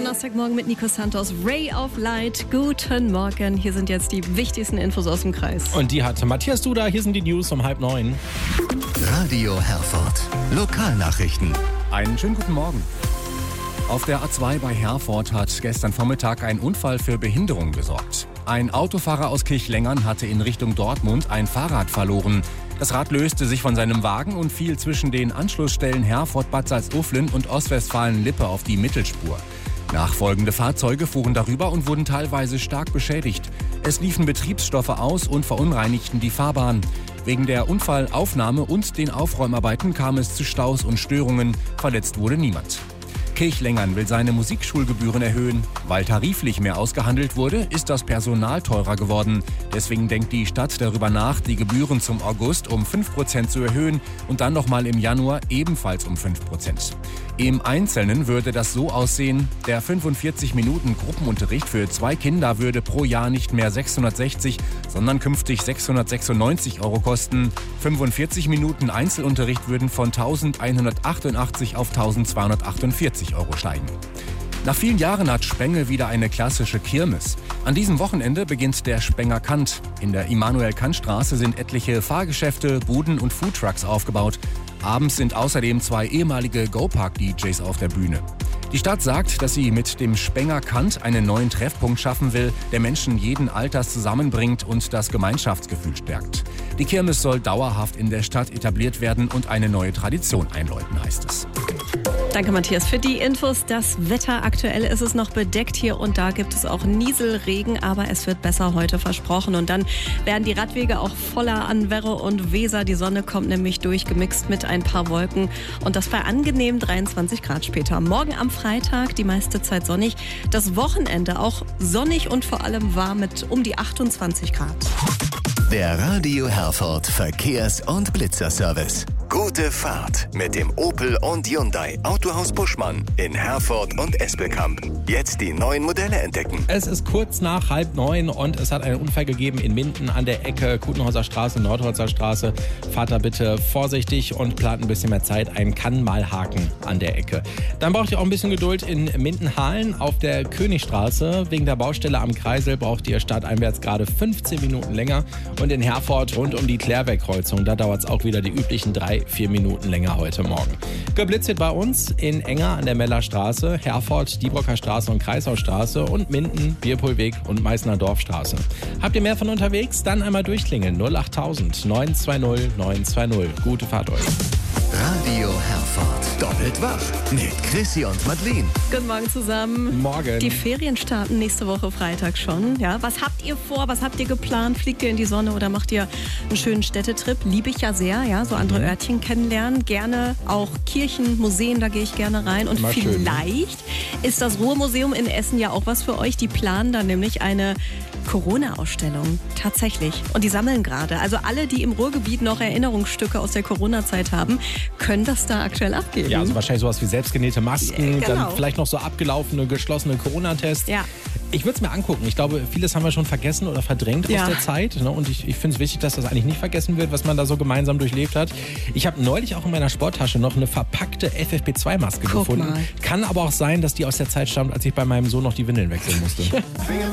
Donnerstagmorgen mit Nico Santos, Ray of Light. Guten Morgen, hier sind jetzt die wichtigsten Infos aus dem Kreis. Und die hat Matthias Duda, hier sind die News um 8:30. Radio Herford. Lokalnachrichten. Einen schönen guten Morgen. Auf der A2 bei Herford hat gestern Vormittag ein Unfall für Behinderung gesorgt. Ein Autofahrer aus Kirchlengern hatte in Richtung Dortmund ein Fahrrad verloren. Das Rad löste sich von seinem Wagen und fiel zwischen den Anschlussstellen Herford-Bad Salzuflen und Ostwestfalen-Lippe auf die Mittelspur. Nachfolgende Fahrzeuge fuhren darüber und wurden teilweise stark beschädigt. Es liefen Betriebsstoffe aus und verunreinigten die Fahrbahn. Wegen der Unfallaufnahme und den Aufräumarbeiten kam es zu Staus und Störungen. Verletzt wurde niemand. Kirchlengern will seine Musikschulgebühren erhöhen. Weil tariflich mehr ausgehandelt wurde, ist das Personal teurer geworden. Deswegen denkt die Stadt darüber nach, die Gebühren zum August um 5% zu erhöhen und dann nochmal im Januar ebenfalls um 5%. Im Einzelnen würde das so aussehen: Der 45 Minuten Gruppenunterricht für 2 Kinder würde pro Jahr nicht mehr 660, sondern künftig 696 € kosten. 45 Minuten Einzelunterricht würden von 1.188 auf 1.248 € steigen. Nach vielen Jahren hat Spenge wieder eine klassische Kirmes. An diesem Wochenende beginnt der Spenger Kant. In der Immanuel-Kant-Straße sind etliche Fahrgeschäfte, Buden und Foodtrucks aufgebaut. Abends sind außerdem 2 ehemalige Go-Park-DJs auf der Bühne. Die Stadt sagt, dass sie mit dem Spenger Kant einen neuen Treffpunkt schaffen will, der Menschen jeden Alters zusammenbringt und das Gemeinschaftsgefühl stärkt. Die Kirmes soll dauerhaft in der Stadt etabliert werden und eine neue Tradition einläuten, heißt es. Danke, Matthias, für die Infos. Das Wetter, aktuell ist es noch bedeckt. Hier und da gibt es auch Nieselregen, aber es wird besser heute, versprochen. Und dann werden die Radwege auch voller an Werre und Weser. Die Sonne kommt nämlich durch, gemixt mit ein paar Wolken. Und das bei angenehm 23 Grad später. Morgen am Freitag die meiste Zeit sonnig. Das Wochenende auch sonnig und vor allem warm mit um die 28 Grad. Der Radio Herford Verkehrs- und Blitzerservice. Gute Fahrt mit dem Opel und Hyundai Autohaus Buschmann in Herford und Espelkamp. Jetzt die neuen Modelle entdecken. Es ist kurz nach 8:30 und es hat einen Unfall gegeben in Minden an der Ecke Kutenhauser Straße, Nordholzer Straße. Fahrt da bitte vorsichtig und plant ein bisschen mehr Zeit. Ein Kann-mal-Haken an der Ecke. Dann braucht ihr auch ein bisschen Geduld in Minden-Hahlen auf der Königstraße. Wegen der Baustelle am Kreisel braucht ihr stadteinwärts gerade 15 Minuten länger. Und in Herford rund um die Klärweg-Kreuzung, da dauert es auch wieder die üblichen 3-4 Minuten länger heute Morgen. Geblitzt wird bei uns in Enger an der Mellerstraße, Herford, Diebrocker Straße und Kreisaustraße und Minden, Bierpohlweg und Meißner Dorfstraße. Habt ihr mehr von unterwegs? Dann einmal durchklingeln 08000 920 920. Gute Fahrt euch. Radio Herford. Doppelt wach mit Chrissy und Madeleine. Guten Morgen zusammen. Morgen. Die Ferien starten nächste Woche Freitag schon. Ja, was habt ihr vor? Was habt ihr geplant? Fliegt ihr in die Sonne oder macht ihr einen schönen Städtetrip? Liebe ich ja sehr, ja, so andere Örtchen kennenlernen. Gerne auch Kirchen, Museen, da gehe ich gerne rein. Und Mal schön, ne? vielleicht ist das Ruhrmuseum in Essen ja auch was für euch. Die planen da nämlich eine Corona-Ausstellung. Tatsächlich. Und die sammeln gerade. Also alle, die im Ruhrgebiet noch Erinnerungsstücke aus der Corona-Zeit haben, können das da aktuell abgeben. Ja, also wahrscheinlich sowas wie selbstgenähte Masken, Genau. dann vielleicht noch so abgelaufene, geschlossene Corona-Tests. Ja. Ich würde es mir angucken. Ich glaube, vieles haben wir schon vergessen oder verdrängt aus der Zeit. Ne? Und ich finde es wichtig, dass das eigentlich nicht vergessen wird, was man da so gemeinsam durchlebt hat. Ich habe neulich auch in meiner Sporttasche noch eine verpackte FFP2-Maske gefunden. Mal. Kann aber auch sein, dass die aus der Zeit stammt, als ich bei meinem Sohn noch die Windeln wechseln musste.